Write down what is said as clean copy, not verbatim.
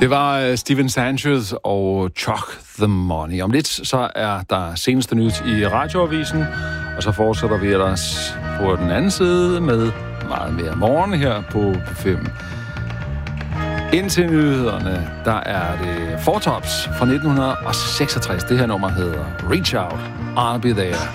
Det var Steven Sanchez og Chuck the Money. Om lidt så er der seneste nyt i radioavisen, og så fortsætter vi ellers på den anden side med meget mere morgen her på 5. Indtil nyhederne, der er det Four Tops fra 1966. Det her nummer hedder Reach Out, I'll Be There.